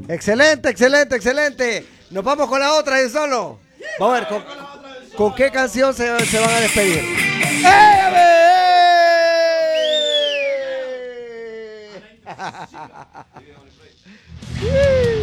Excelente, excelente, excelente. Nos vamos con la otra de solo. Vamos a ver, ¿con qué canción se van a despedir? ¡Eh, bebé!